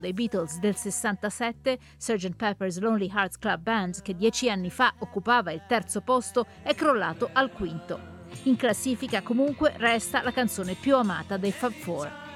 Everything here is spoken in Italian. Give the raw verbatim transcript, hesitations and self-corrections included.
dei Beatles del sessantasette, sergeant Pepper's Lonely Hearts Club Band, che dieci anni fa occupava il terzo posto, è crollato al quinto. In classifica comunque resta la canzone più amata dei Fab Four.